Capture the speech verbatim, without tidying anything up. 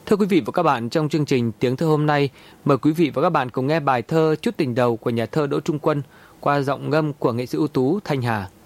Thưa quý vị và các bạn, trong chương trình Tiếng Thơ hôm nay, mời quý vị và các bạn cùng nghe bài thơ Chút tình đầu của nhà thơ Đỗ Trung Quân qua giọng ngâm của nghệ sĩ ưu tú Thanh Hà.